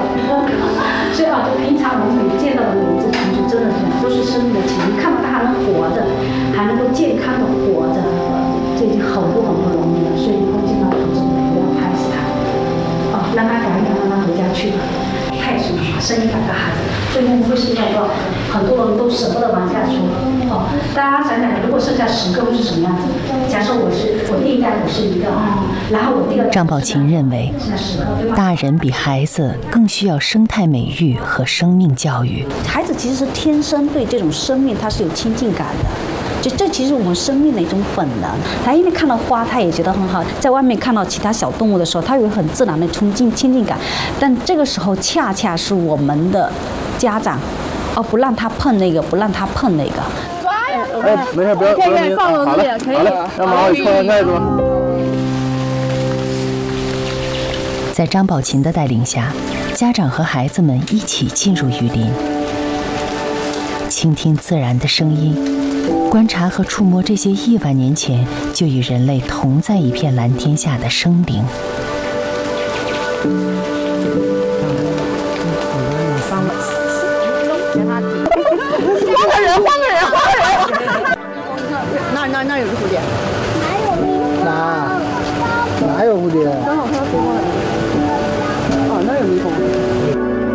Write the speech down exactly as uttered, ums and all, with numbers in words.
所以啊，就平常我们每见到的每一只虫子，真的是都是生命的奇迹。看到它还能活着，还能够健康的活着，这已经很不很不容易了。所以以后见到虫子，不要拍死它，哦，让它赶紧让它回家去吧。太什么了，生一百个孩子，最后会剩下多少个？很多人都舍不得往下说。哦，大家想想，如果剩下十个会是什么样子？假设我是我第一代我是一个，然后我第二代。 张宝琴认为，大人比孩子更需要生态美育和生命教育。 孩子其实是天生对这种生命他是有亲近感的。就这其实我们生命的一种本能，他因为看到花，他也觉得很好；在外面看到其他小动物的时候，他有很自然的冲近亲近感。但这个时候恰恰是我们的家长，而不让他碰那个，不让他碰那个。 哎，没事，不要不要拧，好了，好了，让马老师穿下一桌。 在张宝琴的带领下，家长和孩子们一起进入雨林，倾听自然的声音。观察和触摸这些亿万年前就与人类同在一片蓝天下的生灵。